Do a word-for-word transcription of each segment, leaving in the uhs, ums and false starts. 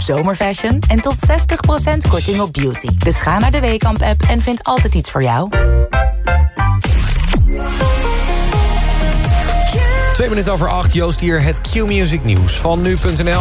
zomerfashion en tot zestig procent korting op beauty. Dus ga naar de Weekamp-app en vind altijd iets voor jou. Twee minuten over acht, Joost hier, het Q-Music nieuws van nu punt n l.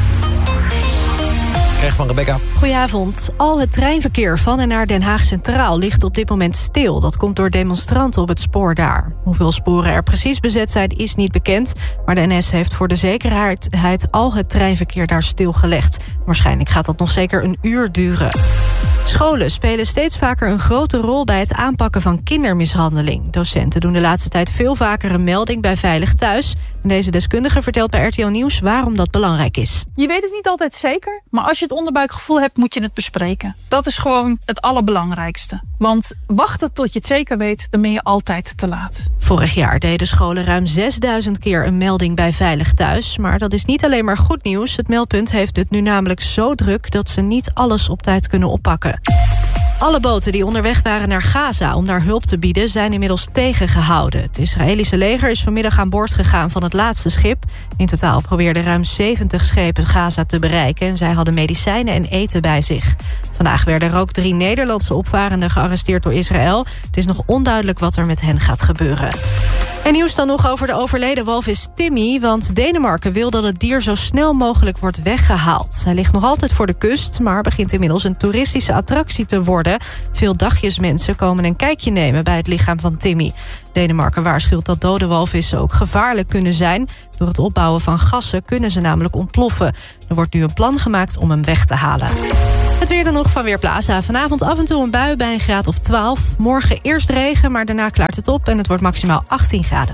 Krijg van Rebecca. Goedenavond. Al het treinverkeer van en naar Den Haag Centraal ligt op dit moment stil. Dat komt door demonstranten op het spoor daar. Hoeveel sporen er precies bezet zijn is niet bekend, maar de N S heeft voor de zekerheid al het treinverkeer daar stilgelegd. Waarschijnlijk gaat dat nog zeker een uur duren. Scholen spelen steeds vaker een grote rol bij het aanpakken van kindermishandeling. Docenten doen de laatste tijd veel vaker een melding bij Veilig Thuis. En deze deskundige vertelt bij R T L Nieuws waarom dat belangrijk is. Je weet het niet altijd zeker, maar als je het onderbuikgevoel hebt, moet je het bespreken. Dat is gewoon het allerbelangrijkste. Want wachten tot je het zeker weet, dan ben je altijd te laat. Vorig jaar deden scholen ruim zesduizend keer een melding bij Veilig Thuis. Maar dat is niet alleen maar goed nieuws. Het meldpunt heeft het nu namelijk zo druk dat ze niet alles op tijd kunnen oppakken. Alle boten die onderweg waren naar Gaza om daar hulp te bieden zijn inmiddels tegengehouden. Het Israëlische leger is vanmiddag aan boord gegaan van het laatste schip. In totaal probeerden ruim zeventig schepen Gaza te bereiken en zij hadden medicijnen en eten bij zich. Vandaag werden er ook drie Nederlandse opvarenden gearresteerd door Israël. Het is nog onduidelijk wat er met hen gaat gebeuren. En nieuws dan nog over de overleden walvis Timmy, want Denemarken wil dat het dier zo snel mogelijk wordt weggehaald. Hij ligt nog altijd voor de kust, maar begint inmiddels een toeristische attractie te worden. Veel dagjesmensen komen een kijkje nemen bij het lichaam van Timmy. Denemarken waarschuwt dat dode walvissen ook gevaarlijk kunnen zijn. Door het opbouwen van gassen kunnen ze namelijk ontploffen. Er wordt nu een plan gemaakt om hem weg te halen. Het weer dan nog van Weerplaza. Vanavond af en toe een bui bij een graad of twaalf. Morgen eerst regen, maar daarna klaart het op en het wordt maximaal achttien graden.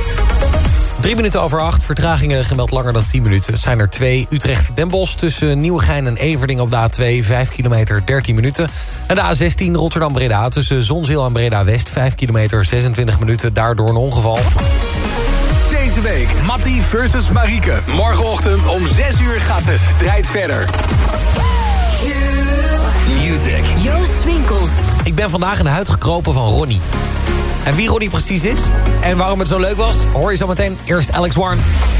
Drie minuten over acht, vertragingen gemeld langer dan tien minuten. Het zijn er twee. Utrecht-Den Bosch tussen Nieuwegein en Everding op de A twee, vijf kilometer, dertien minuten. En de A zestien Rotterdam-Breda tussen Zonzeel en Breda-West, vijf kilometer, zesentwintig minuten. Daardoor een ongeval. Deze week Mattie versus Marieke. Morgenochtend om zes uur gaat de strijd verder. Music. Joost Swinkels. Ik ben vandaag in de huid gekropen van Ronnie. En wie Ronnie precies is en waarom het zo leuk was, hoor je zo meteen. Eerst Alex Warren.